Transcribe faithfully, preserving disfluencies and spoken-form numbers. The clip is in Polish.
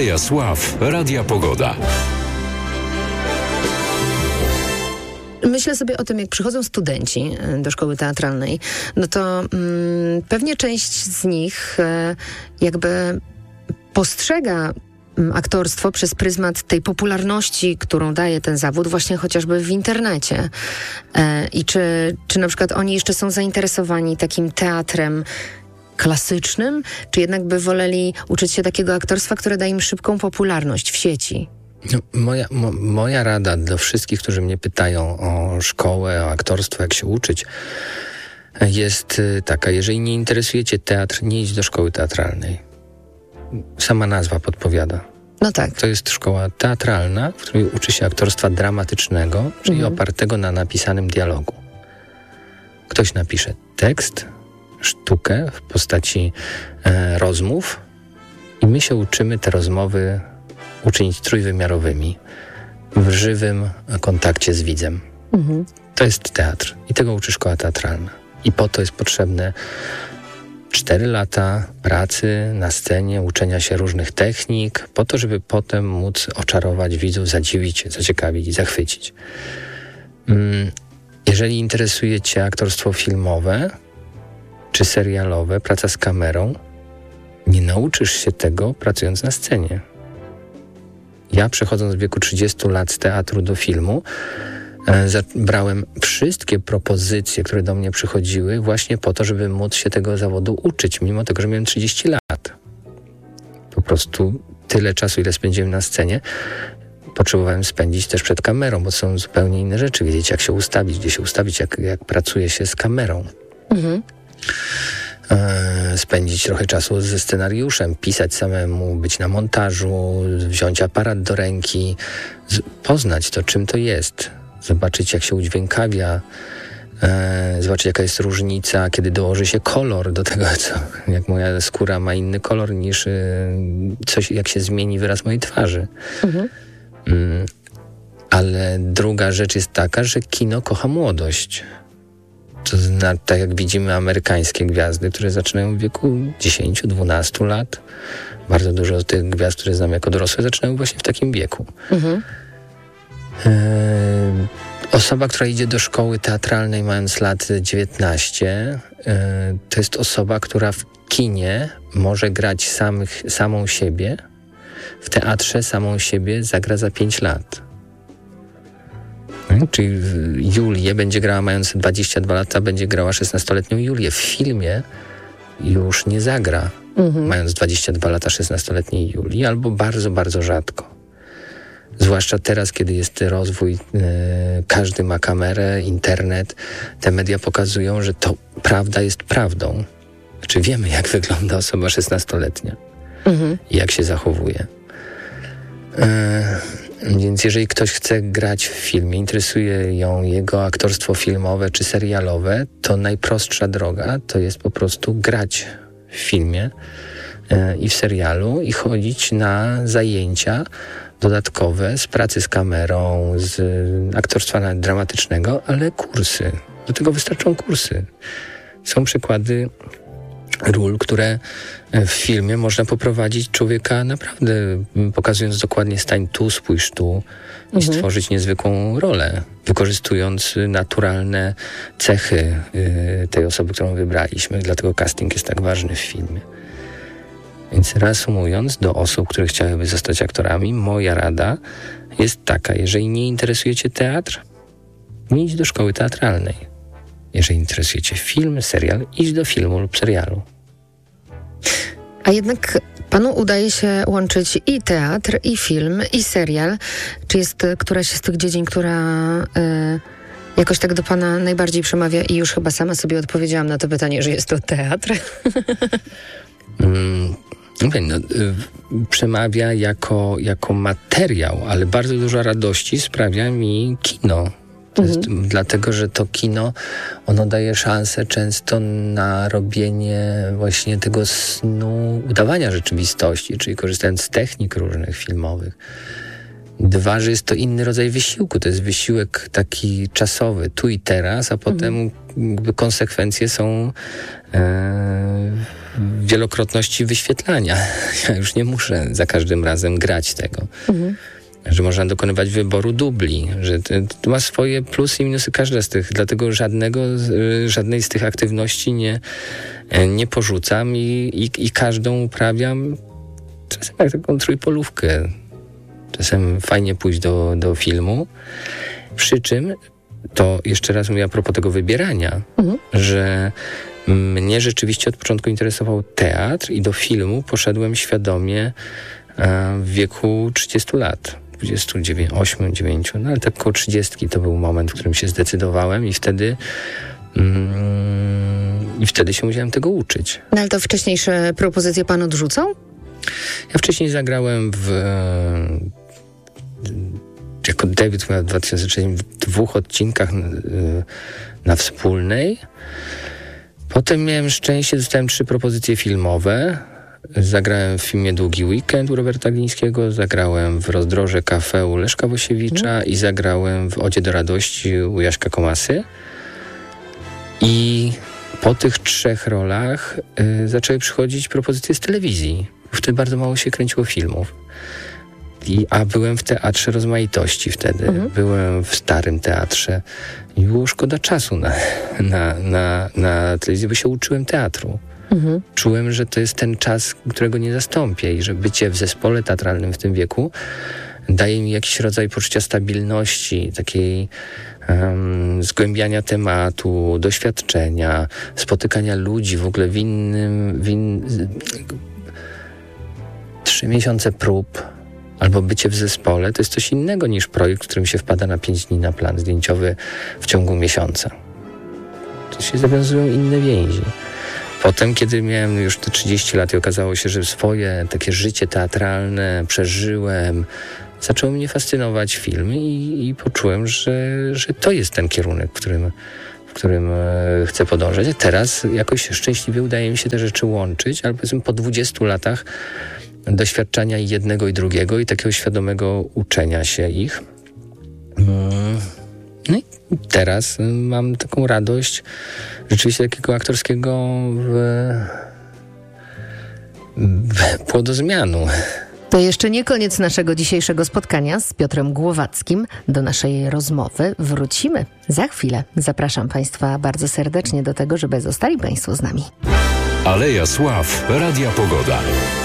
Aleja Sław, Radia Pogoda. Myślę sobie o tym, jak przychodzą studenci do szkoły teatralnej, no to mm, pewnie część z nich e, jakby postrzega aktorstwo przez pryzmat tej popularności, którą daje ten zawód właśnie chociażby w internecie. E, I czy, czy na przykład oni jeszcze są zainteresowani takim teatrem klasycznym, czy jednak by woleli uczyć się takiego aktorstwa, które daje im szybką popularność w sieci? No, moja, mo, moja rada do wszystkich, którzy mnie pytają o szkołę, o aktorstwo, jak się uczyć, jest taka: jeżeli nie interesuje cię teatr, nie idź do szkoły teatralnej. Sama nazwa podpowiada. No tak. To jest szkoła teatralna, w której uczy się aktorstwa dramatycznego, czyli mhm. opartego na napisanym dialogu. Ktoś napisze tekst, sztukę w postaci e, rozmów i my się uczymy te rozmowy uczynić trójwymiarowymi, w żywym kontakcie z widzem. Mhm. To jest teatr i tego uczy szkoła teatralna. I po to jest potrzebne cztery lata pracy na scenie, uczenia się różnych technik, po to, żeby potem móc oczarować widzów, zadziwić, zaciekawić i zachwycić. Jeżeli interesuje cię aktorstwo filmowe czy serialowe, praca z kamerą, nie nauczysz się tego pracując na scenie. Ja, przechodząc w wieku trzydziestu lat z teatru do filmu, e, brałem wszystkie propozycje, które do mnie przychodziły, właśnie po to, żeby móc się tego zawodu uczyć, mimo tego, że miałem trzydzieści lat. Po prostu tyle czasu, ile spędziłem na scenie, potrzebowałem spędzić też przed kamerą, bo są zupełnie inne rzeczy. Wiedzieć, jak się ustawić, gdzie się ustawić, jak, jak pracuje się z kamerą. Mhm. Spędzić trochę czasu ze scenariuszem, pisać samemu, być na montażu, wziąć aparat do ręki, z- poznać to, czym to jest, zobaczyć, jak się udźwiękawia, e, zobaczyć, jaka jest różnica, kiedy dołoży się kolor do tego, co, jak moja skóra ma inny kolor niż e, coś, jak się zmieni wyraz mojej twarzy. Mhm. Mm, ale druga rzecz jest taka, że kino kocha młodość. To znaczy, tak jak widzimy amerykańskie gwiazdy, które zaczynają w wieku dziesięciu dwunastu lat. Bardzo dużo z tych gwiazd, które znam jako dorosłe, zaczynają właśnie w takim wieku. Mhm. E, osoba, która idzie do szkoły teatralnej mając lat dziewiętnaście, e, to jest osoba, która w kinie może grać samych, samą siebie, w teatrze samą siebie zagra za pięć lat. Czyli Julię będzie grała mając dwadzieścia dwa lata, będzie grała szesnastoletnią Julię. W filmie już nie zagra mhm. mając dwadzieścia dwa lata szesnastoletniej Julii, albo bardzo, bardzo rzadko. Zwłaszcza teraz, kiedy jest rozwój, yy, każdy ma kamerę, internet. Te media pokazują, że to prawda jest prawdą. Znaczy wiemy, jak wygląda osoba szesnastoletnia mhm. i jak się zachowuje. Yy. Więc jeżeli ktoś chce grać w filmie, interesuje ją jego aktorstwo filmowe czy serialowe, to najprostsza droga to jest po prostu grać w filmie e, i w serialu i chodzić na zajęcia dodatkowe z pracy z kamerą, z aktorstwa dramatycznego, ale kursy. Do tego wystarczą kursy. Są przykłady ról, które w filmie można poprowadzić człowieka naprawdę, pokazując dokładnie stań tu, spójrz tu i mhm. stworzyć niezwykłą rolę, wykorzystując naturalne cechy y, tej osoby, którą wybraliśmy. Dlatego casting jest tak ważny w filmie. Więc reasumując, do osób, które chciałyby zostać aktorami, moja rada jest taka: jeżeli nie interesuje cię teatr, nie idź do szkoły teatralnej. Jeżeli interesuje cię film, serial, idź do filmu lub serialu. A jednak panu udaje się łączyć i teatr, i film, i serial. Czy jest któraś z tych dziedzin, która y, jakoś tak do pana najbardziej przemawia i już chyba sama sobie odpowiedziałam na to pytanie, że jest to teatr? mm, no, y, przemawia jako, jako materiał, ale bardzo dużo radości sprawia mi kino. To jest mhm. dlatego, że to kino, ono daje szansę często na robienie właśnie tego snu, udawania rzeczywistości, czyli korzystając z technik różnych filmowych. Dwa, że jest to inny rodzaj wysiłku. To jest wysiłek taki czasowy, tu i teraz, a potem mhm. jakby konsekwencje są e, wielokrotności wyświetlania. Ja już nie muszę za każdym razem grać tego. Mhm. Że można dokonywać wyboru dubli, że to, to ma swoje plusy i minusy każda z tych, dlatego żadnego, żadnej z tych aktywności nie, nie porzucam i, i, i każdą uprawiam czasem jak taką trójpolówkę. Czasem fajnie pójść do, do filmu, przy czym to jeszcze raz mówię a propos tego wybierania, mhm. że mnie rzeczywiście od początku interesował teatr i do filmu poszedłem świadomie w wieku trzydziestu lat. dwudziestu ośmiu, dziewięciu, no ale tak koło trzydziestki to był moment, w którym się zdecydowałem i wtedy mm, i wtedy się musiałem tego uczyć. No ale to wcześniejsze propozycje pan odrzucał? Ja wcześniej zagrałem w jako David w dwa tysiące trzecim w dwóch odcinkach na Wspólnej. Potem miałem szczęście, dostałem trzy propozycje filmowe. Zagrałem w filmie Długi Weekend u Roberta Glińskiego, zagrałem w Rozdroże Cafe u Leszka Wosiewicza mm. i zagrałem w Odzie do Radości u Jaśka Komasy. I po tych trzech rolach y, zaczęły przychodzić propozycje z telewizji. Wtedy bardzo mało się kręciło filmów. I, a byłem w Teatrze Rozmaitości wtedy. Mm. Byłem w Starym Teatrze. I było szkoda czasu na, na, na, na telewizję, bo się uczyłem teatru. Mhm. Czułem, że to jest ten czas, którego nie zastąpię i że bycie w zespole teatralnym w tym wieku daje mi jakiś rodzaj poczucia stabilności, takiej um, zgłębiania tematu, doświadczenia, spotykania ludzi w ogóle w innym... W in... Trzy miesiące prób albo bycie w zespole to jest coś innego niż projekt, w którym się wpada na pięć dni na plan zdjęciowy w ciągu miesiąca. To się zawiązują inne więzi. Potem, kiedy miałem już te trzydzieści lat i okazało się, że swoje takie życie teatralne przeżyłem, zaczęło mnie fascynować filmy i, i poczułem, że, że to jest ten kierunek, w którym, w którym e, chcę podążać. A teraz jakoś szczęśliwie udaje mi się te rzeczy łączyć, ale powiedzmy po dwudziestu latach doświadczenia jednego i drugiego i takiego świadomego uczenia się ich. No i teraz mam taką radość rzeczywiście takiego aktorskiego w, w płodozmianu. To jeszcze nie koniec naszego dzisiejszego spotkania z Piotrem Głowackim. Do naszej rozmowy wrócimy za chwilę. Zapraszam Państwa bardzo serdecznie do tego, żeby zostali Państwo z nami. Aleja Sław, Radia Pogoda.